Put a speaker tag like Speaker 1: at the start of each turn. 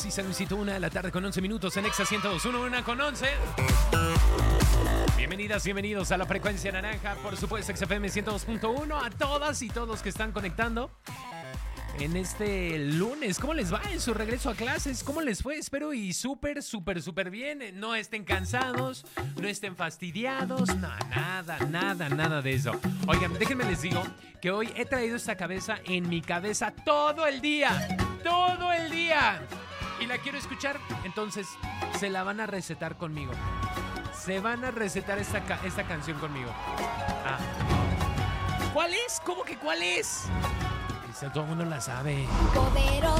Speaker 1: Sí, San Luisito, 1:00 con 11 minutos en Exa 102.1, 1 con 11. Bienvenidas, bienvenidos a la frecuencia naranja, por supuesto, XFM 102.1, a todas y todos que están conectando en este lunes. ¿Cómo les va en su regreso a clases? ¿Cómo les fue? Espero y súper bien. No estén cansados, no estén fastidiados, no, nada de eso. Oigan, déjenme les digo que hoy he traído esta cabeza en mi cabeza todo el día. Y la quiero escuchar, entonces se la van a recetar conmigo. Se van a recetar esta canción conmigo. ¿Cuál es? ¿Cómo que cuál es? Todo el mundo la sabe.
Speaker 2: Poderoso